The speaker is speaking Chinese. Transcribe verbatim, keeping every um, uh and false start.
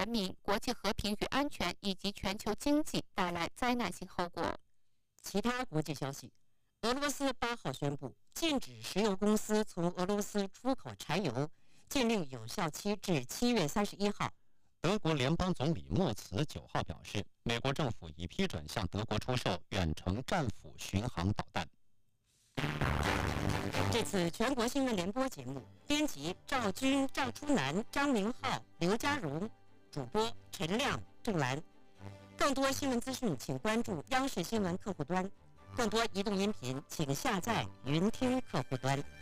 民、国际和平与安全以及全球经济带来灾难性后果。 其他国际消息，俄罗斯八号宣布禁止石油公司从俄罗斯出口柴油，禁令有效期至七月三十一号。 德国联邦总理默茨九号表示，美国政府已批准向德国出售远程战斧巡航导弹。 这次全国新闻联播节目，编辑赵军、赵初南、张明浩、刘家荣，主播陈亮、郑兰。更多新闻资讯，请关注央视新闻客户端。更多移动音频，请下载云听客户端。